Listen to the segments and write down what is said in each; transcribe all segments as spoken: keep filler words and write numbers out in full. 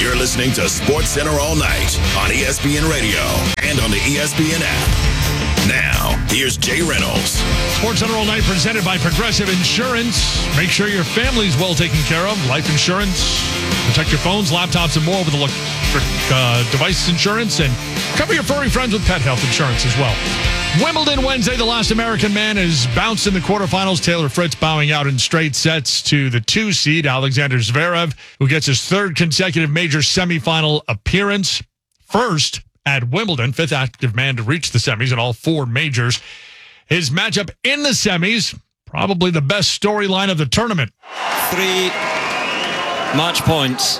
You're listening to SportsCenter all night on E S P N Radio and on the E S P N app. Now, here's Jay Reynolds. SportsCenter all night presented by Progressive Insurance. Make sure your family's well taken care of. Life insurance. Protect your phones, laptops, and more with electric uh, device insurance. And cover your furry friends with pet health insurance as well. Wimbledon Wednesday, the last American man is bounced in the quarterfinals. Taylor Fritz bowing out in straight sets to the two seed, Alexander Zverev, who gets his third consecutive major semifinal appearance. First at Wimbledon, fifth active man to reach the semis in all four majors. His matchup in the semis, probably the best storyline of the tournament. Three match points.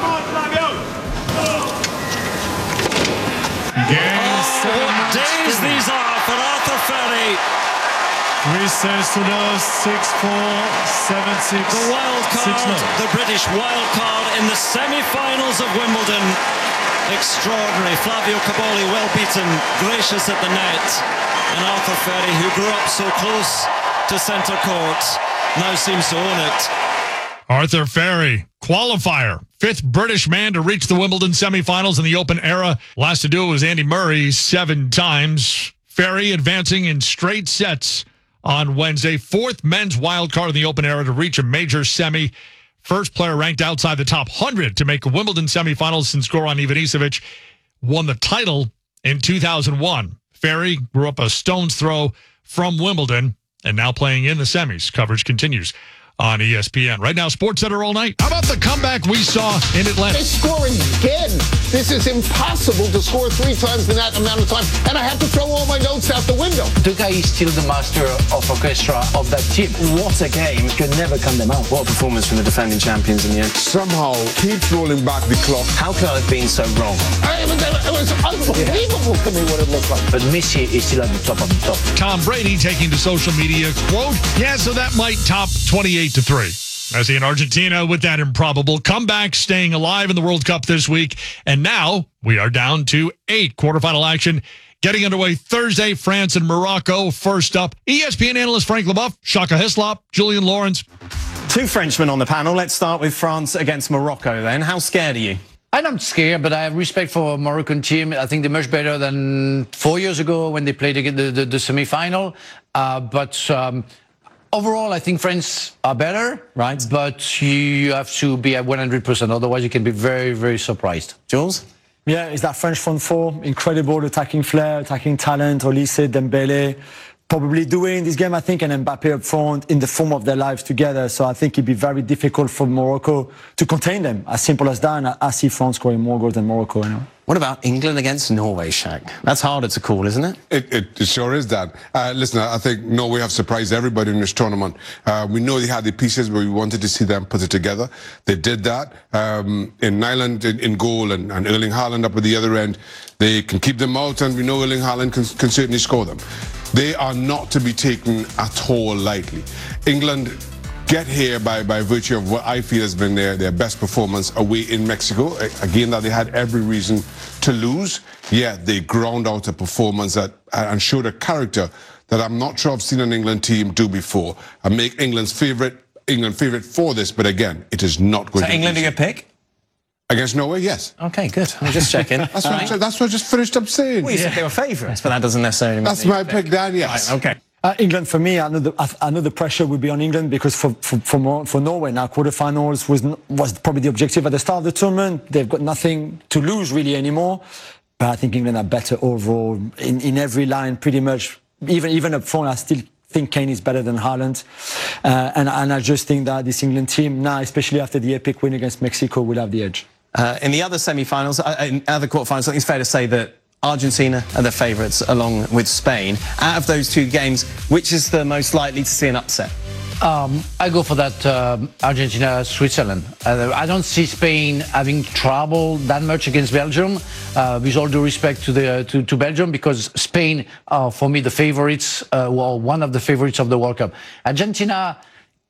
Oh, what days these are for Arthur Ferry. Three sets to nose, six four, seven six. The wild card, the British wild card in the semi-finals of Wimbledon. Extraordinary. Flavio Caboli well beaten, gracious at the net. And Arthur Ferry, who grew up so close to centre court, now seems to own it. Arthur Ferry, qualifier, fifth British man to reach the Wimbledon semifinals in the Open era. Last to do it was Andy Murray seven times. Ferry advancing in straight sets on Wednesday. Fourth men's wild card in the Open era to reach a major semi. First player ranked outside the top one hundred to make a Wimbledon semifinals since Goran Ivanisevic won the title in two thousand one. Ferry grew up a stone's throw from Wimbledon and now playing in the semis. Coverage continues on E S P N. Right now, SportsCenter all night. How about the comeback we saw in Atlanta? They score again. This is impossible to score three times in that amount of time, and I have to throw all my notes out the window. Duka is still the master of orchestra of that team. What a game. Could never come them out. What a performance from the defending champions in the end. Somehow keeps rolling back the clock. How could I have been so wrong? I mean, it was unbelievable yeah. to me what it looked like. But Messi is still at the top of the top. Tom Brady taking to social media, quote, yeah, so that might top twenty-eight to three. Messi in Argentina with that improbable comeback, staying alive in the World Cup this week. And now we are down to eight quarterfinal action. Getting underway Thursday, France and Morocco. First up, E S P N analyst Frank Leboeuf, Shaka Hislop, Julian Lawrence. Two Frenchmen on the panel. Let's start with France against Morocco then. How scared are you? I'm not scared, but I have respect for Moroccan team. I think they're much better than four years ago when they played the, the, the semi-final. Uh, but... Um, Overall, I think France are better, right? But you have to be at one hundred percent, otherwise you can be very, very surprised. Jules? Yeah, it's that French front four, incredible attacking flair, attacking talent, Olise, Dembele, probably doing this game, I think, and Mbappe up front in the form of their lives together. So I think it'd be very difficult for Morocco to contain them. As simple as that, and I see France scoring more goals than Morocco anyway. What about England against Norway, Shaq? That's harder to call, isn't it? It, it, it sure is that. Uh, listen, I think Norway have surprised everybody in this tournament. Uh, we know they had the pieces, but we wanted to see them put it together. They did that. Um, in Nyland in, in goal and, and Erling Haaland up at the other end, they can keep them out, and we know Erling Haaland can, can certainly score them. They are not to be taken at all lightly. England get here by, by virtue of what I feel has been their, their best performance away in Mexico. Again, that they had every reason to lose, yet they ground out a performance that and showed a character that I'm not sure I've seen an England team do before. I make England's favourite, England favourite for this, but again, it is not going so to be England are your pick? Against Norway, yes. Okay, good. I'm just checking. that's, what right. I, that's what I just finished up saying. Well, you yeah. said they were favourites, but that doesn't necessarily mean that's my pick, pick Dan, yes. Right, okay. Uh, England, for me, I know, the, I know the pressure would be on England because for, for, for, for Norway now, quarterfinals was, was probably the objective at the start of the tournament. They've got nothing to lose really anymore. But I think England are better overall in, in every line, pretty much. Even, even up front, I still think Kane is better than Haaland. Uh, and, and I just think that this England team now, especially after the epic win against Mexico, will have the edge. Uh, in the other semi-finals, uh, in other quarterfinals, I think it's fair to say that Argentina are the favourites along with Spain. Out of those two games, which is the most likely to see an upset? Um, I go for that um, Argentina-Switzerland. Uh, I don't see Spain having trouble that much against Belgium, uh, with all due respect to the to, to Belgium, because Spain are, for me, the favourites, uh, well, one of the favourites of the World Cup. Argentina,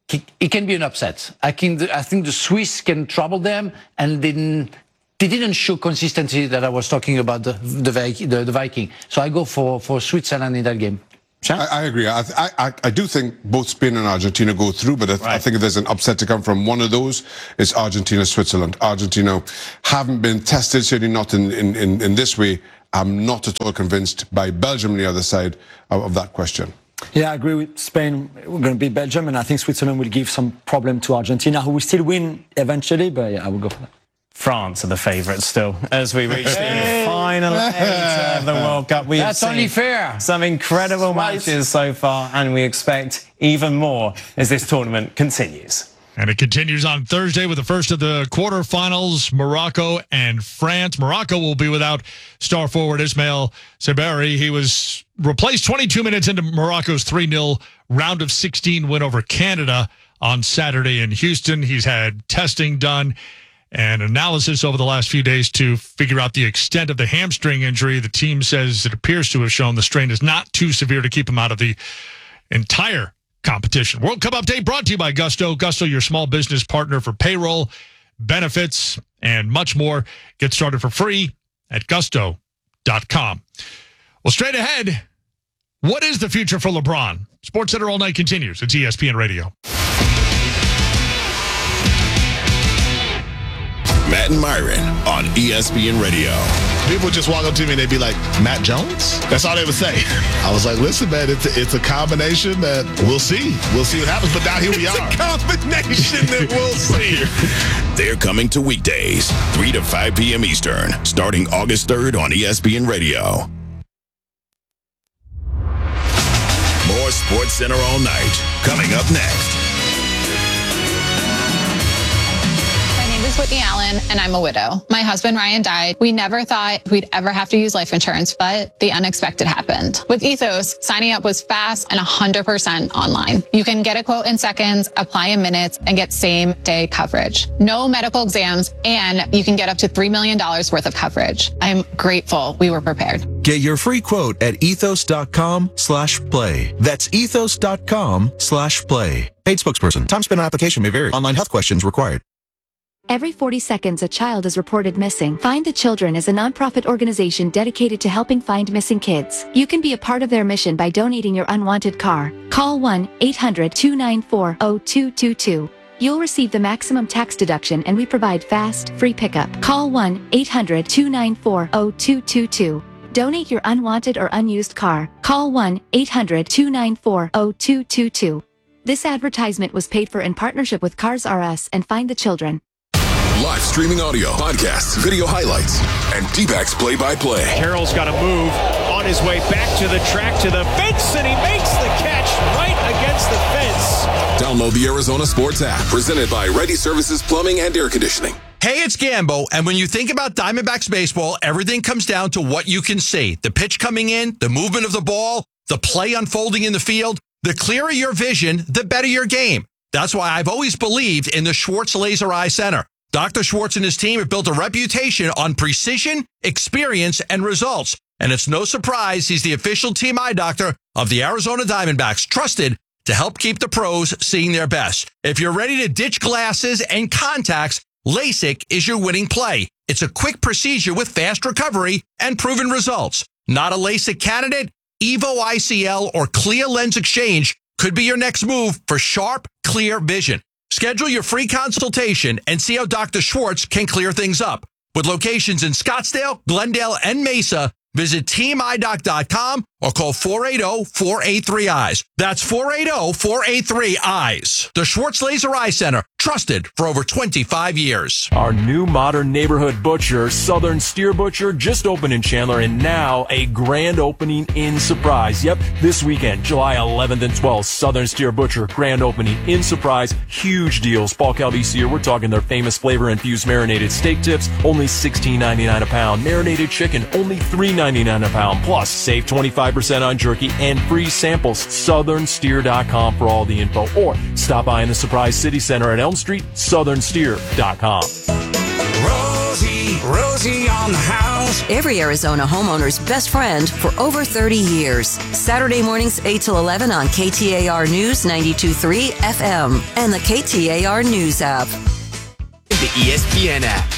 it can be an upset. I, can, I think the Swiss can trouble them, and then they didn't show consistency that I was talking about the the, the, the Viking. So I go for, for Switzerland in that game. I, I agree. I, I I do think both Spain and Argentina go through, but I, right. I think if there's an upset to come from one of those, it's Argentina, Switzerland. Argentina haven't been tested, certainly not in, in, in, in this way. I'm not at all convinced by Belgium on the other side of, of that question. Yeah, I agree with Spain. We're going to beat Belgium, and I think Switzerland will give some problem to Argentina, who will still win eventually, but yeah, I will go for that. France are the favourites still as we reach the final eight of the World Cup. We That's only fair. Some incredible matches so far, and we expect even more as this tournament continues. And it continues on Thursday with the first of the quarterfinals, Morocco and France. Morocco will be without star forward Ismail Saberi. He was replaced twenty-two minutes into Morocco's three nil round of sixteen win over Canada on Saturday in Houston. He's had testing done and analysis over the last few days to figure out the extent of the hamstring injury. The team says it appears to have shown the strain is not too severe to keep him out of the entire competition. World Cup update brought to you by Gusto. Gusto, your small business partner for payroll, benefits, and much more. Get started for free at gusto dot com. Well, straight ahead, what is the future for LeBron? SportsCenter All Night continues. It's E S P N Radio. Matt and Myron on E S P N Radio. People just walk up to me and they'd be like, Matt Jones? That's all they would say. I was like, listen, man, it's a, it's a combination that we'll see. We'll see what happens, but now here we it's are. It's a combination that we'll see. They're coming to weekdays, three to five p.m. Eastern, starting August third on E S P N Radio. More SportsCenter All Night, coming up next. Whitney Allen, and I'm a widow. My husband, Ryan, died. We never thought we'd ever have to use life insurance, but the unexpected happened. With Ethos, signing up was fast and one hundred percent online. You can get a quote in seconds, apply in minutes, and get same-day coverage. No medical exams, and you can get up to three million dollars worth of coverage. I'm grateful we were prepared. Get your free quote at ethos.com slash play. That's ethos.com slash play. Paid spokesperson. Time spent on application may vary. Online health questions required. Every forty seconds, a child is reported missing. Find the Children is a nonprofit organization dedicated to helping find missing kids. You can be a part of their mission by donating your unwanted car. Call one eight hundred two nine four zero two two two. You'll receive the maximum tax deduction, and we provide fast, free pickup. Call one eight hundred two nine four zero two two two. Donate your unwanted or unused car. Call one eight hundred two nine four zero two two two. This advertisement was paid for in partnership with Cars R Us and Find the Children. Live streaming audio, podcasts, video highlights, and D-backs play-by-play. Carroll's got to move on his way back to the track, to the fence, and he makes the catch right against the fence. Download the Arizona Sports app, presented by Ready Services Plumbing and Air Conditioning. Hey, it's Gambo, and when you think about Diamondbacks baseball, everything comes down to what you can see. The pitch coming in, the movement of the ball, the play unfolding in the field. The clearer your vision, the better your game. That's why I've always believed in the Schwartz Laser Eye Center. Doctor Schwartz and his team have built a reputation on precision, experience, and results. And it's no surprise he's the official team eye doctor of the Arizona Diamondbacks, trusted to help keep the pros seeing their best. If you're ready to ditch glasses and contacts, LASIK is your winning play. It's a quick procedure with fast recovery and proven results. Not a LASIK candidate? Evo I C L or Clear Lens Exchange could be your next move for sharp, clear vision. Schedule your free consultation and see how Doctor Schwartz can clear things up. With locations in Scottsdale, Glendale, and Mesa, visit team eye doc dot com or call four eight zero, four eight three, eyes. That's four eight zero, four eight three, eyes. The Schwartz Laser Eye Center, trusted for over twenty-five years. Our new modern neighborhood butcher, Southern Steer Butcher, just opened in Chandler, and now a grand opening in Surprise. Yep, this weekend, July eleventh and twelfth, Southern Steer Butcher, grand opening in Surprise. Huge deals. Paul Calvisi here. We're talking their famous flavor-infused marinated steak tips, only sixteen ninety-nine a pound. Marinated chicken, only three ninety-nine a pound. Plus, save twenty-five percent on jerky and free samples. southern steer dot com for all the info. Or stop by in the Surprise City Center at Elm Street, southern steer dot com. Rosie, Rosie on the house. Every Arizona homeowner's best friend for over thirty years. Saturday mornings eight till eleven on K T A R News ninety-two point three F M and the K T A R News app. The E S P N app.